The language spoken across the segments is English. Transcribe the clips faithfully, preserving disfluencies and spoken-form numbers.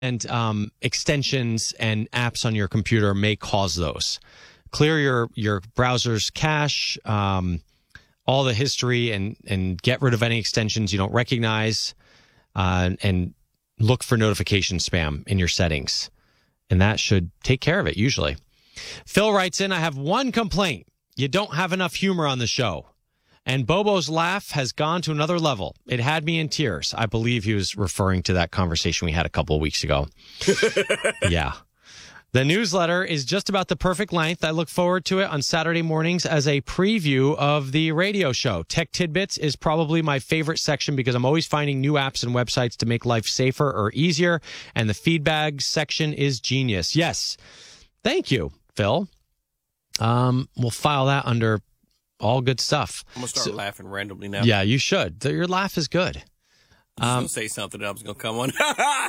and um, extensions and apps on your computer may cause those. Clear your, your browser's cache, um, all the history, and, and get rid of any extensions you don't recognize, uh, and look for notification spam in your settings. And that should take care of it, usually. Phil writes in, I have one complaint. You don't have enough humor on the show. And Bobo's laugh has gone to another level. It had me in tears. I believe he was referring to that conversation we had a couple of weeks ago. Yeah. The newsletter is just about the perfect length. I look forward to it on Saturday mornings as a preview of the radio show. Tech Tidbits is probably my favorite section because I'm always finding new apps and websites to make life safer or easier. And the feedback section is genius. Yes. Thank you, Phil. Um, we'll file that under all good stuff. I'm going to start so, laughing randomly now. Yeah, you should. Your laugh is good. I was um, going to say something. I was going to come on.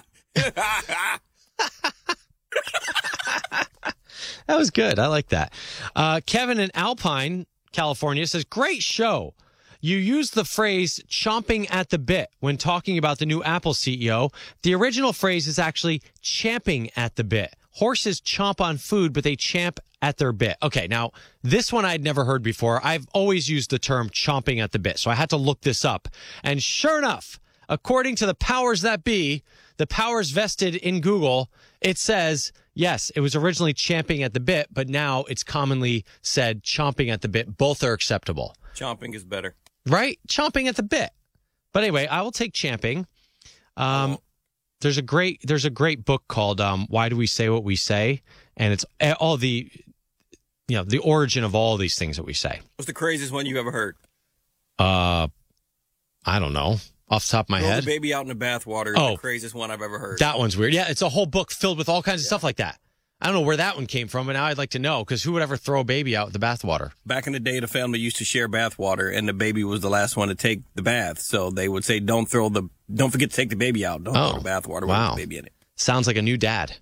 That was good. I like that. Uh, Kevin in Alpine, California says, great show. You used the phrase chomping at the bit when talking about the new Apple C E O. The original phrase is actually champing at the bit. Horses chomp on food, but they champ at their bit. Okay, now, this one I'd never heard before. I've always used the term chomping at the bit, so I had to look this up. And sure enough, according to the powers that be, the powers vested in Google, it says, yes, it was originally champing at the bit, but now it's commonly said chomping at the bit. Both are acceptable. Chomping is better. Right? Chomping at the bit. But anyway, I will take champing. Um, oh. There's a great there's a great book called um, Why Do We Say What We Say? And it's all the, you know, the origin of all these things that we say. What's the craziest one you've ever heard? Uh, I don't know. Off the top of my Throw head. The baby out in the bathwater is oh, the craziest one I've ever heard. That one's weird. Yeah, it's a whole book filled with all kinds of yeah. stuff like that. I don't know where that one came from, and now I'd like to know, because who would ever throw a baby out with the bathwater? Back in the day, the family used to share bathwater, and the baby was the last one to take the bath. So they would say, don't throw the, don't forget to take the baby out. Don't oh, throw the bathwater wow. with the baby in it. Sounds like a new dad.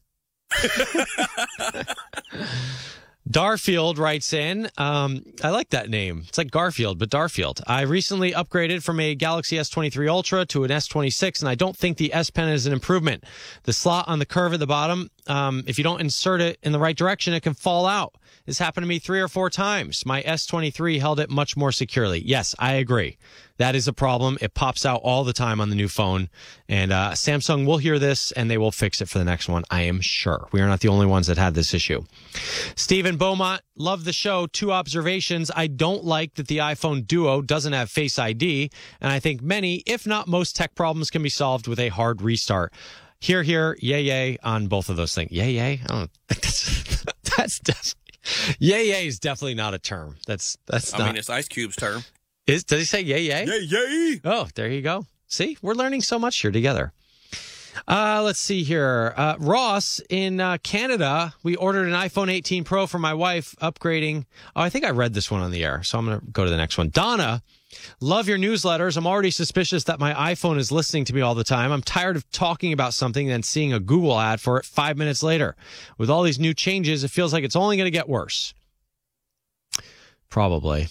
Darfield writes in, um, I like that name. It's like Garfield, but Darfield. I recently upgraded from a Galaxy S twenty-three Ultra to an S twenty-six, and I don't think the S Pen is an improvement. The slot on the curve at the bottom, um, if you don't insert it in the right direction, it can fall out. This happened to me three or four times. My S twenty-three held it much more securely. Yes, I agree. That is a problem. It pops out all the time on the new phone. And uh, Samsung will hear this, and they will fix it for the next one, I am sure. We are not the only ones that had this issue. Stephen Beaumont, love the show. Two observations. I don't like that the iPhone Duo doesn't have Face I D, and I think many, if not most, tech problems can be solved with a hard restart. Here, here, yay, yay on both of those things. Yay, yay? I don't think that's, that's definitely, yay, yay is definitely not a term. That's, that's I not. mean, it's Ice Cube's term. Is, does he say yay, yay? Yay, yay. Oh, there you go. See, we're learning so much here together. Uh, let's see here. Uh, Ross in uh, Canada, we ordered an iPhone eighteen Pro for my wife, upgrading. Oh, I think I read this one on the air, so I'm going to go to the next one. Donna, love your newsletters. I'm already suspicious that my iPhone is listening to me all the time. I'm tired of talking about something and seeing a Google ad for it five minutes later. With all these new changes, it feels like it's only going to get worse. Probably.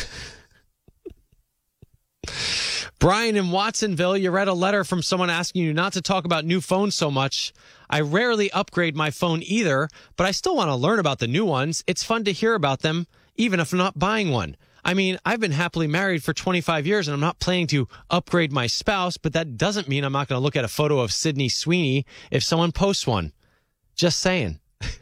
Brian in Watsonville, you read a letter from someone asking you not to talk about new phones so much. I rarely upgrade my phone either, but I still want to learn about the new ones. It's fun to hear about them, even if I'm not buying one. I mean, I've been happily married for twenty-five years, and I'm not planning to upgrade my spouse, but that doesn't mean I'm not going to look at a photo of Sydney Sweeney if someone posts one. Just saying.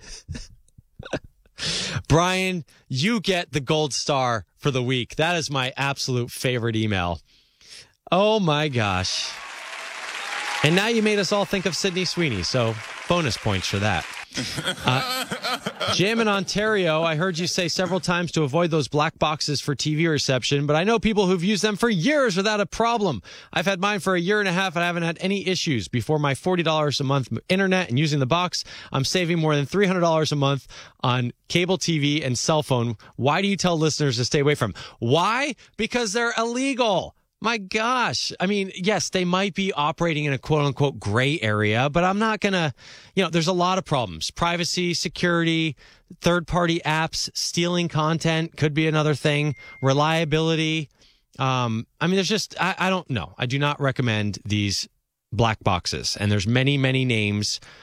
Brian, you get the gold star for the week. That is my absolute favorite email. Oh, my gosh. And now you made us all think of Sydney Sweeney, so bonus points for that. Uh, Jim in Ontario, I heard you say several times to avoid those black boxes for T V reception, but I know people who've used them for years without a problem. I've had mine for a year and a half, and I haven't had any issues. Before my forty dollars a month internet and using the box, I'm saving more than three hundred dollars a month on cable T V and cell phone. Why do you tell listeners to stay away from them? Why? Because they're illegal. My gosh. I mean, yes, they might be operating in a quote unquote gray area, but I'm not going to, you know, there's a lot of problems. Privacy, security, third party apps, stealing content could be another thing. Reliability. Um, I mean, there's just, I, I don't know. I do not recommend these black boxes, and there's many, many names